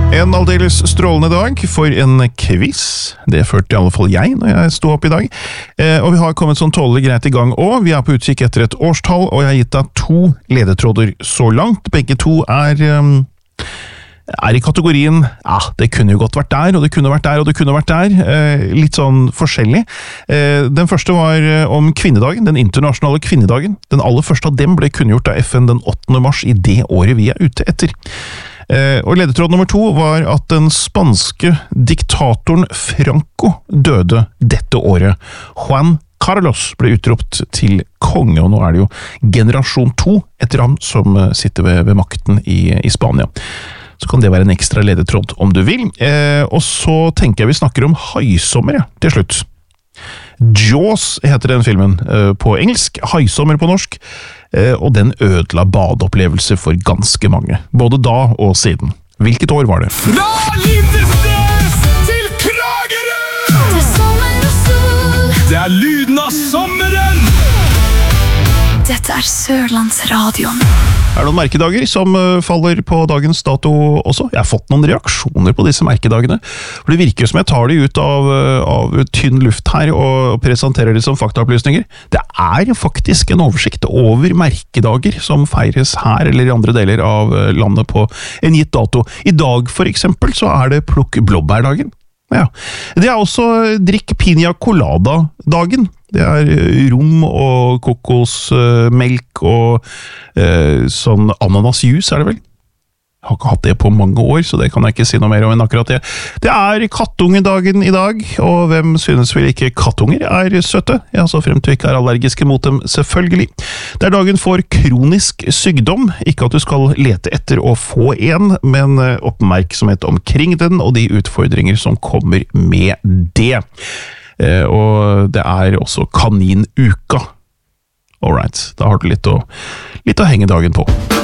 En aldeles strålende dag for en quiz. Det følte i alle fall jeg når jeg sto opp i dag. Og vi har kommet sånn tålelig greit i gang også. Vi er på utkikk etter et årstall, og jeg har gitt deg 2 ledetråder så langt. Begge 2 er i kategorien, ja, det kunne jo godt vært der, og det kunne vært der, og det kunne vært der. Litt sånn forskjellig. Den første var om kvinnedagen, den internasjonale kvinnedagen. Den aller første av dem ble kunngjort av FN den 8. mars i det året vi er ute etter. Og ledetråd nummer 2 var at den spanske diktatoren Franco døde dette året. Juan Carlos ble utropt til konge, og nå er det jo generasjon 2 etter ham som sitter ved makten i Spania. Så kan det være en ekstra ledetråd om du vil. Og så tenker jeg vi snakker om haisommer til slutt. Jaws heter den filmen på engelsk, haisommer på norsk, og den ødela badeopplevelser for ganske mange, både da og siden. Hvilket år var det? Fra Lindesnes til Kragerø! Det er sommer og sol. Det er lyden av sommeren! Dette er Sørlandsradioen. Er det noen merkedager som faller på dagens dato også? Jeg har fått noen reaksjoner på disse merkedagene. For det virker som jeg tar de ut av tynn luft her og presenterer de som faktaopplysninger. Det er faktisk en oversikt over merkedager som feires her eller i andre deler av landet på en gitt dato. I dag for eksempel så er det plukk blåbærdagen. Ja. Det er også drikk piña colada-dagen. Det er rom og kokosmelk og sånn ananasjus, er det vel? Jeg har ikke hatt det på mange år, så det kan jeg ikke si noe mer om enn akkurat det. Det er kattungedagen i dag, og hvem synes vel ikke kattunger er søte? Ja, så frem til ikke er allergiske mot dem, selvfølgelig. Det er dagen for kronisk sykdom, ikke at du skal lete etter å få en, men oppmerksomhet omkring den, og de utfordringer som kommer med det. Og det er også kaninuka. Alright, da har du litt å henge dagen på.